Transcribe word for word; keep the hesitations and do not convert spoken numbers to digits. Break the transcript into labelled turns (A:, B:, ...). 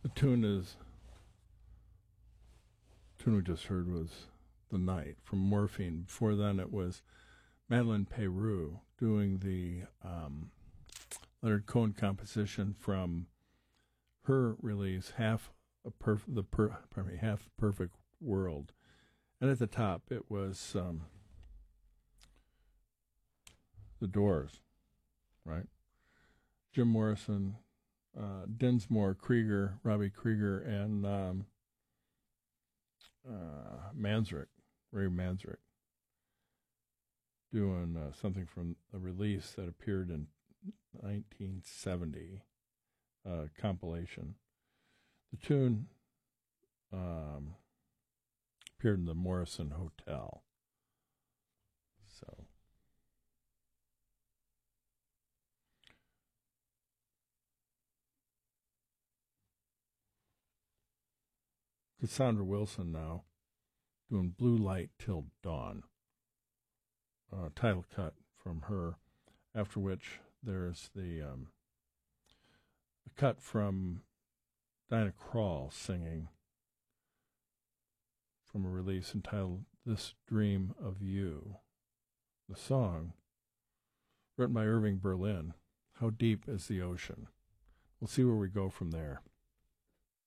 A: The tune is the tune we just heard was "The Night" from Morphine. Before then, it was Madeleine Peyrou doing the um, Leonard Cohen composition from her release, "Half a perf- the per- pardon me, Half Perfect World," and at the top it was um, the Doors, right? Jim Morrison, uh, Dinsmore, Krieger, Robbie Krieger, and um, uh, Manzarek, Ray Manzarek, doing uh, something from a release that appeared in nineteen seventy, uh, compilation. The tune um, appeared in the Morrison Hotel. So, Cassandra Wilson now doing "Blue Light Till Dawn," uh, title cut from her. After which there's the um, a cut from Dinah Krall singing from a release entitled "This Dream of You." The song, written by Irving Berlin, "How Deep is the Ocean?" We'll see where we go from there.